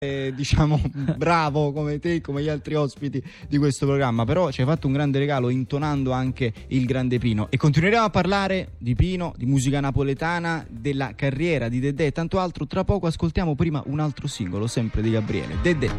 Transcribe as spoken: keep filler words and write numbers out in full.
eh, diciamo bravo come te, come gli altri ospiti di questo programma, però ci hai fatto un grande regalo intonando anche il grande Pino, e continueremo a parlare di Pino, di musica napoletana, della carriera di Dedè e tanto altro. Tra poco ascoltiamo prima un altro singolo sempre di Gabriele, Dedè.